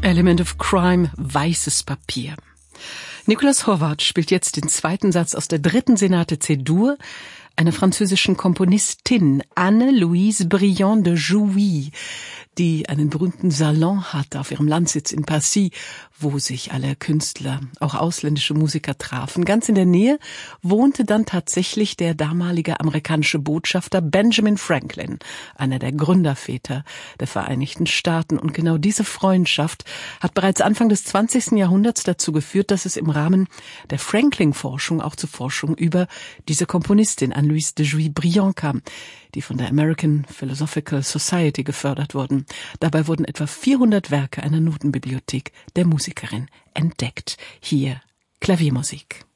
Element of Crime, weißes Papier. Nicolas Horvath spielt jetzt den zweiten Satz aus der 3. Sonate C-Dur einer französischen Komponistin, Anne-Louise Briand de Jouy, die einen berühmten Salon hatte auf ihrem Landsitz in Passy, wo sich alle Künstler, auch ausländische Musiker trafen. Ganz in der Nähe wohnte dann tatsächlich der damalige amerikanische Botschafter Benjamin Franklin, einer der Gründerväter der Vereinigten Staaten. Und genau diese Freundschaft hat bereits Anfang des 20. Jahrhunderts dazu geführt, dass es im Rahmen der Franklin-Forschung auch zu Forschung über diese Komponistin Anne-Louise de Jouy Briand kam, die von der American Philosophical Society gefördert wurden. Dabei wurden etwa 400 Werke einer Notenbibliothek der Musikerin entdeckt. Hier Klaviermusik.